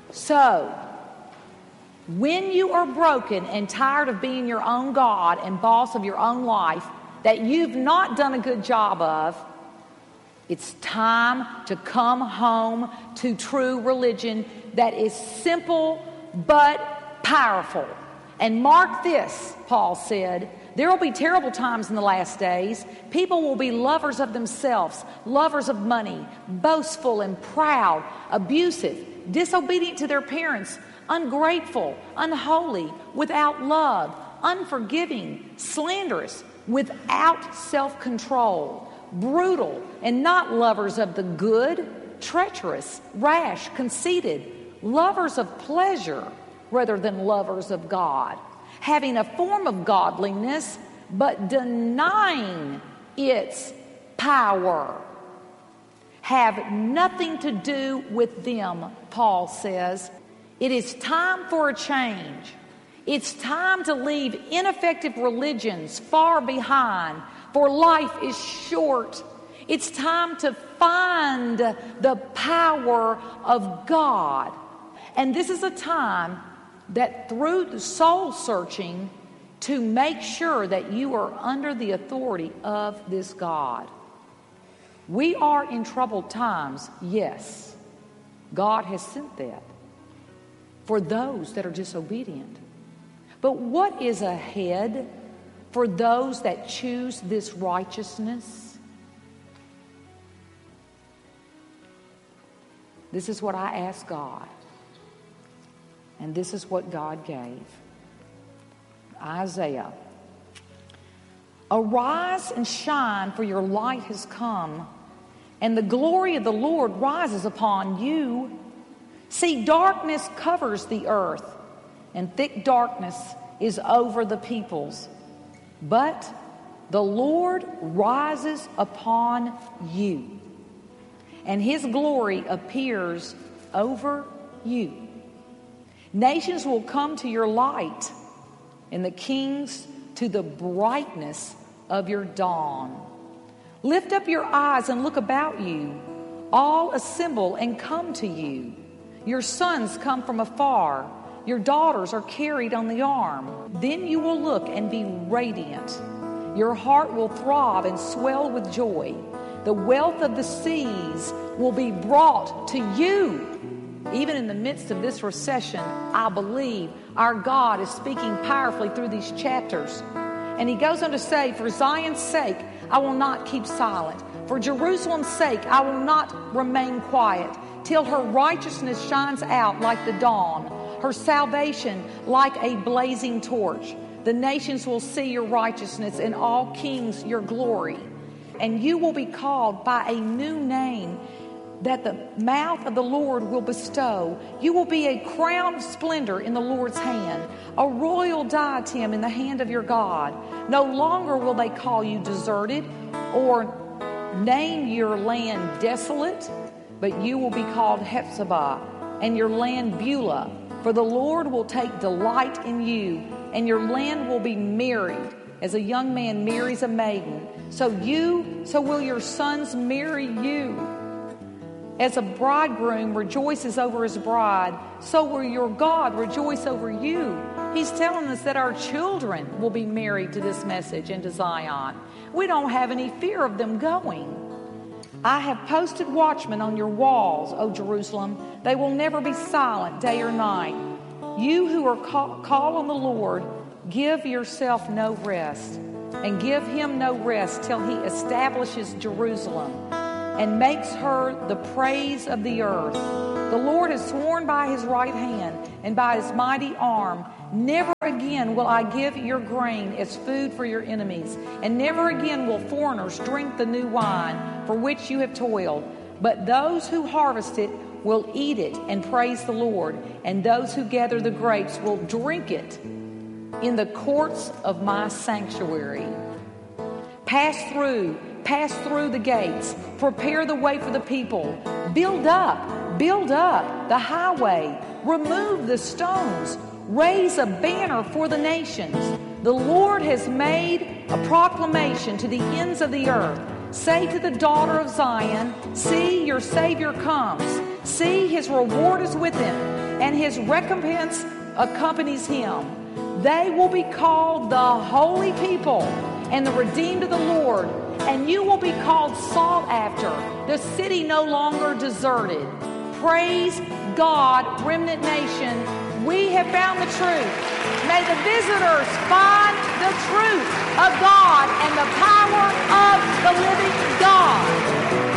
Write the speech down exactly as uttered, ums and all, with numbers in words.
So, when you are broken and tired of being your own God and boss of your own life that you've not done a good job of, it's time to come home to true religion that is simple but powerful. And mark this, Paul said, there will be terrible times in the last days. People will be lovers of themselves, lovers of money, boastful and proud, abusive, disobedient to their parents, ungrateful, unholy, without love, unforgiving, slanderous, without self-control, brutal, and not lovers of the good, treacherous, rash, conceited, lovers of pleasure rather than lovers of God, having a form of godliness but denying its power. Have nothing to do with them, Paul says. It is time for a change. It's time to leave ineffective religions far behind, for life is short. It's time to find the power of God. And this is a time that through the soul searching to make sure that you are under the authority of this God. We are in troubled times, yes. God has sent that for those that are disobedient. But what is ahead for those that choose this righteousness? This is what I asked God. And this is what God gave. Isaiah. Arise and shine, for your light has come, and the glory of the Lord rises upon you. See, darkness covers the earth, and thick darkness is over the peoples. But the Lord rises upon you, and his glory appears over you. Nations will come to your light, and the kings to the brightness of your dawn. Lift up your eyes and look about you. All assemble and come to you. Your sons come from afar. Your daughters are carried on the arm. Then you will look and be radiant. Your heart will throb and swell with joy. The wealth of the seas will be brought to you. Even in the midst of this recession, I believe our God is speaking powerfully through these chapters. And he goes on to say, for Zion's sake, I will not keep silent. For Jerusalem's sake, I will not remain quiet, till her righteousness shines out like the dawn, her salvation like a blazing torch. The nations will see your righteousness, and all kings your glory. And you will be called by a new name that the mouth of the Lord will bestow. You will be a crown of splendor in the Lord's hand, a royal diadem in the hand of your God. No longer will they call you deserted or name your land desolate, but you will be called Hephzibah and your land Beulah. For the Lord will take delight in you, and your land will be married as a young man marries a maiden. So you, so will your sons marry you. As a bridegroom rejoices over his bride, so will your God rejoice over you. He's telling us that our children will be married to this message and to Zion. We don't have any fear of them going. I have posted watchmen on your walls, O Jerusalem. They will never be silent day or night. You who are call, call on the Lord, give yourself no rest, and give him no rest till he establishes Jerusalem and makes her the praise of the earth. The Lord has sworn by his right hand and by his mighty arm, never again will I give your grain as food for your enemies, and never again will foreigners drink the new wine for which you have toiled. But those who harvest it will eat it and praise the Lord, and those who gather the grapes will drink it in the courts of my sanctuary. Pass through, pass through the gates, prepare the way for the people. Build up, build up the highway, remove the stones, raise a banner for the nations. The Lord has made a proclamation to the ends of the earth. Say to the daughter of Zion, see, your Savior comes. See, his his reward is with him, and his recompense accompanies him. They will be called the holy people and the redeemed of the Lord, and you will be called sought after, the city no longer deserted. Praise God, Remnant Nation. We have found the truth. May the visitors find the truth of God and the power of the living God.